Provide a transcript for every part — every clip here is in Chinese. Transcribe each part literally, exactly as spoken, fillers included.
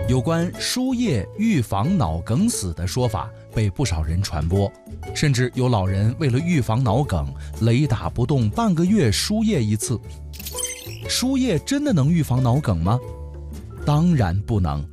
有关输液预防脑梗死的说法被不少人传播，甚至有老人为了预防脑梗，雷打不动半个月输液一次。输液真的能预防脑梗吗？当然不能。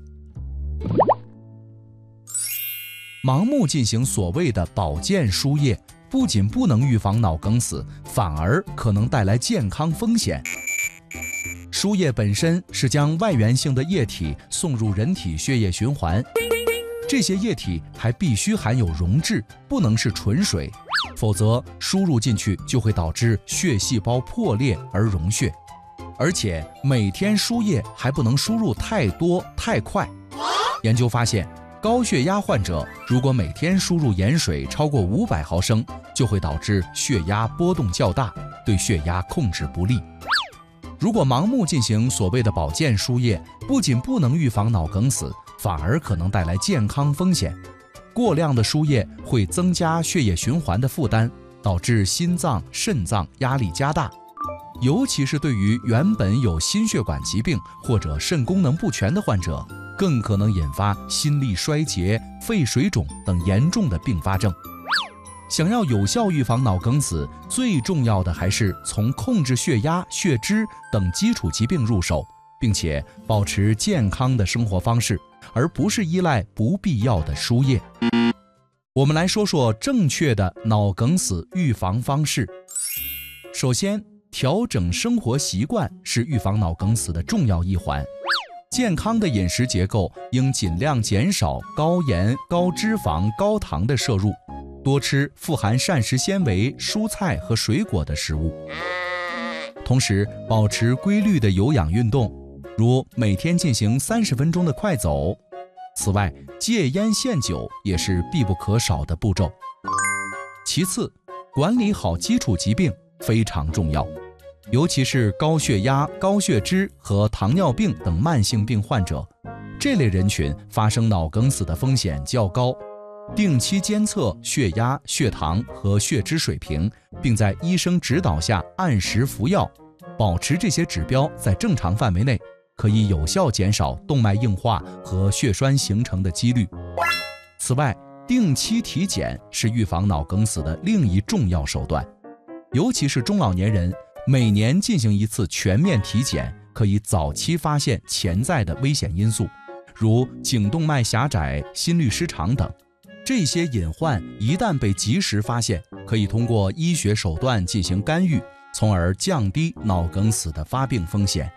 盲目进行所谓的保健输液，不仅不能预防脑梗死，反而可能带来健康风险。输液本身是将外源性的液体送入人体血液循环，这些液体还必须含有溶质，不能是纯水，否则输入进去就会导致血细胞破裂而溶血。而且每天输液还不能输入太多太快。研究发现，高血压患者如果每天输入盐水超过五百毫升，就会导致血压波动较大，对血压控制不利。如果盲目进行所谓的保健输液，不仅不能预防脑梗死，反而可能带来健康风险。过量的输液会增加血液循环的负担，导致心脏、肾脏压力加大，尤其是对于原本有心血管疾病或者肾功能不全的患者，更可能引发心力衰竭、肺水肿等严重的并发症。想要有效预防脑梗死，最重要的还是从控制血压、血脂等基础疾病入手，并且保持健康的生活方式，而不是依赖不必要的输液。我们来说说正确的脑梗死预防方式。首先，调整生活习惯是预防脑梗死的重要一环。健康的饮食结构应尽量减少高盐、高脂肪、高糖的摄入，多吃富含膳食纤维、蔬菜和水果的食物。同时，保持规律的有氧运动，如每天进行三十分钟的快走。此外，戒烟限酒也是必不可少的步骤。其次，管理好基础疾病非常重要，尤其是高血压、高血脂和糖尿病等慢性病患者，这类人群发生脑梗死的风险较高。定期监测血压、血糖和血脂水平，并在医生指导下按时服药，保持这些指标在正常范围内，可以有效减少动脉硬化和血栓形成的几率。此外，定期体检是预防脑梗死的另一重要手段，尤其是中老年人，每年进行一次全面体检，可以早期发现潜在的危险因素，如颈动脉狭窄、心律失常等。这些隐患一旦被及时发现，可以通过医学手段进行干预，从而降低脑梗死的发病风险。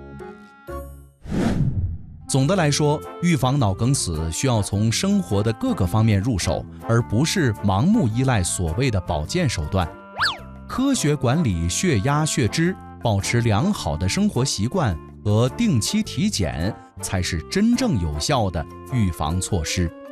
总的来说，预防脑梗死需要从生活的各个方面入手，而不是盲目依赖所谓的保健手段。科学管理血压、血脂，保持良好的生活习惯和定期体检，才是真正有效的预防措施。